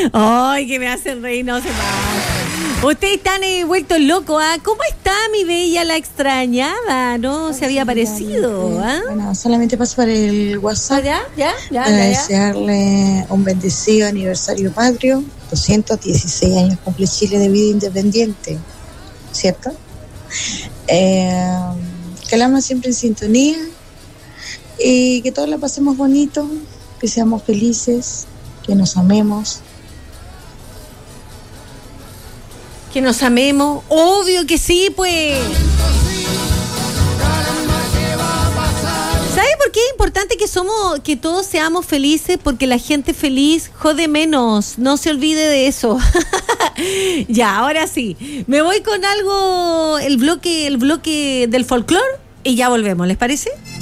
Ay, que me hacen reír, no se va. Ustedes están vueltos locos, ¿ah? ¿Cómo está mi bella la extrañada? No se había aparecido, ¿ah? Bueno, solamente paso para el WhatsApp. ¿Ya? Para desearle un bendecido aniversario patrio. 216 años cumple Chile de vida independiente, ¿cierto? Que la ama siempre en sintonía y que todos la pasemos bonito, que seamos felices, que nos amemos. Que nos amemos, obvio que sí, pues. ¿Sabe por qué es importante que todos seamos felices? Porque la gente feliz jode menos, no se olvide de eso. Ya, ahora sí, me voy con algo, el bloque del folclore y ya volvemos, ¿les parece?